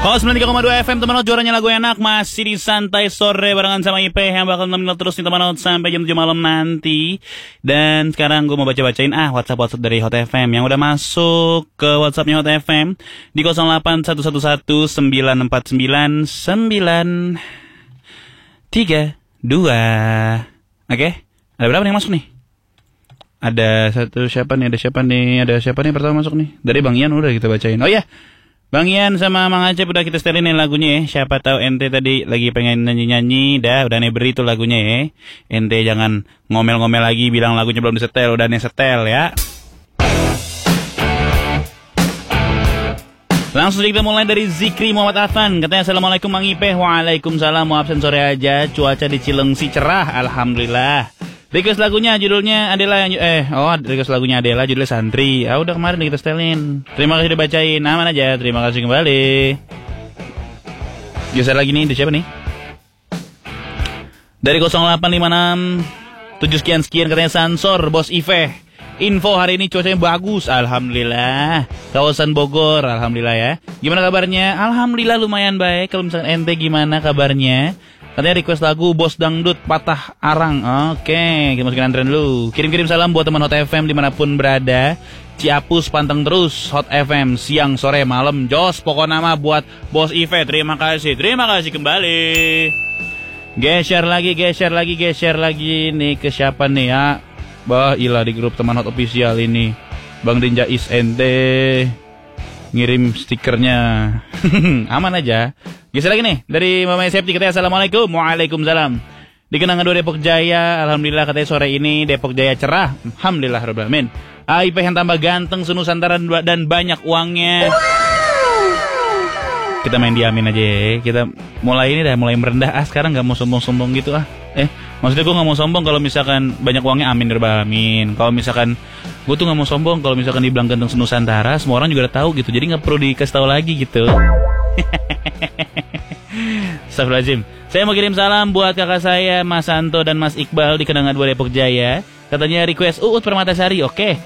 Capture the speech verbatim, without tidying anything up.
Kalau sembilan puluh tiga koma dua F M teman-teman, juaranya lagu enak masih di Santai Sore barengan sama I P yang bakal nemenin terus nih teman-teman sampai jam tujuh malam nanti. Dan sekarang gue mau baca-bacain ah WhatsApp-WhatsApp dari Hot F M yang udah masuk ke WhatsAppnya Hot F M di nol delapan satu satu satu sembilan empat sembilan sembilan tiga dua. Oke, ada berapa nih yang masuk nih? Ada satu siapa nih? Ada siapa nih? Ada siapa nih pertama masuk nih? Dari Bang Ian udah kita bacain. Oh ya. Bang Ian sama Mang Acep udah kita setelin lagunya ya. Siapa tahu ente tadi lagi pengen nyanyi-nyanyi, dah udah nih beri tuh lagunya ya. Ente jangan ngomel-ngomel lagi bilang lagunya belum disetel, udah nih setel ya. Langsung kita mulai dari Zikri Muhammad Afan. Katanya Assalamualaikum Mang Ipeh. Waalaikumsalam. Mau absen sore aja. Cuaca di Cilengsi cerah, alhamdulillah. Request lagunya judulnya Adela yang eh oh request lagunya Adela judulnya Santri. Ah udah kemarin kita setelin. Terima kasih udah bacain. Aman aja. Terima kasih kembali. Geser lagi nih, di siapa nih? Dari nol delapan lima enam tujuh sekian sekian katanya Sansor Bos Ive. Info hari ini cuacanya bagus, alhamdulillah. Kawasan Bogor, alhamdulillah ya. Gimana kabarnya? Alhamdulillah lumayan baik. Kalau misalkan ente gimana kabarnya? Katanya request lagu Bos Dangdut Patah Arang. Oke, kita masukin antrean dulu. Kirim-kirim salam buat teman Hot F M dimanapun berada. Ciapus panteng terus Hot F M siang, sore, malam. Jos, pokok nama buat Bos Ive. Terima kasih, terima kasih kembali. Geser lagi, geser lagi, geser lagi. Nih ke siapa nih ya? Bah, ilah di grup teman Hot Official ini. Bang Dinja is ente ngirim stikernya. Aman aja. Geser lagi nih dari Mama Septi katanya Assalamualaikum. Waalaikumsalam. Di Kenangan dua Depok Jaya, alhamdulillah katanya sore ini Depok Jaya cerah. Alhamdulillah rabbil alamin. A I P yang tambah ganteng senusantara dan banyak uangnya. Wow. Kita main diamin aja ya. Kita mulai ini dah mulai merendah. Ah sekarang nggak mau sombong-sombong gitu ah. Eh maksudnya gue nggak mau sombong kalau misalkan banyak uangnya, amin rabbil alamin. Kalau misalkan gue tuh nggak mau sombong kalau misalkan dibilang ganteng senusantara, semua orang juga udah tahu gitu. Jadi nggak perlu dikasih tahu lagi gitu. Astagfirullahaladzim. Saya mau kirim salam buat kakak saya Mas Santo dan Mas Iqbal di Kenangan dua Depok Jaya. Katanya request Uut Permatasari. Oke.